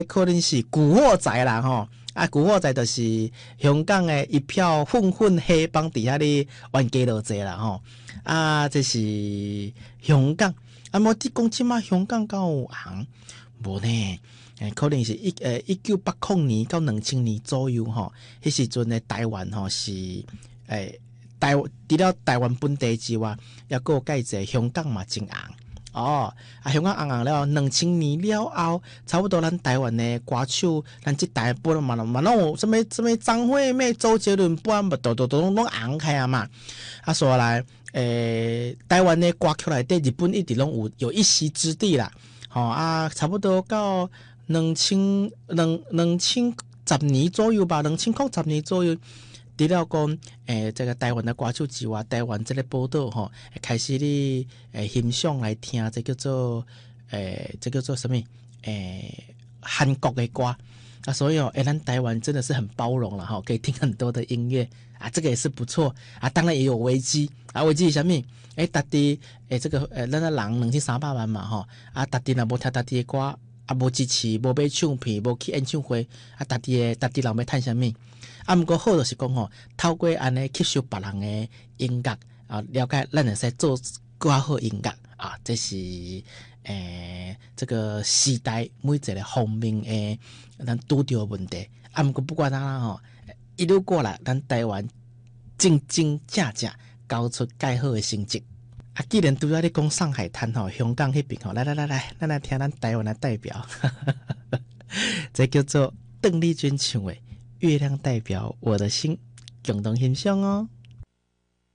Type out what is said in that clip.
可能是古惑仔啦吼。啊，古惑仔就是香港的一票混混黑帮底下的冤家路者啦吼。啊，这是香港。啊，无你讲即马香港敢有红？无呢？可能是1980年到2000年左右吼。迄时阵的台湾吼是除了台湾本地之外，也有介一个香港嘛真红。哦，啊，香港红了2000年了后，差不多咱台湾的歌手，咱即代本嘛拢有什么张惠妹、周杰伦，本嘛都拢红开啊嘛。啊，所以来，台湾的歌曲内底，日本一直拢有一席之地啦。吼、啊，差不多到2010年左右吧，2010年左右。除了讲，这个台湾的歌手之外，台湾这个报道吼，开始咧欣赏来听，这叫做什么？韩国的歌啊，所以哦，咱台湾真的是很包容了哈，可以听很多的音乐啊，这个也是不错啊。当然也有危机啊，危机是什么？大地这个咱的人2300万嘛吼，啊，大地若无听大地的歌，啊，无支持，无买唱片，无去演唱会，啊，大地人要趁什么？啊，毋过好就是讲吼，透过安尼吸收别人的音乐啊，了解咱会使做更好音乐啊，这是这个时代每一个方面的咱拄着问题。啊，毋过不管哪吼，一路过来，咱台湾真正交出介好的成绩。啊，既然拄仔咧讲上海滩吼，香港迄边吼，来，咱来听咱台湾的代表，这叫做邓丽君唱的。月亮代表我的心，共同欣赏哦。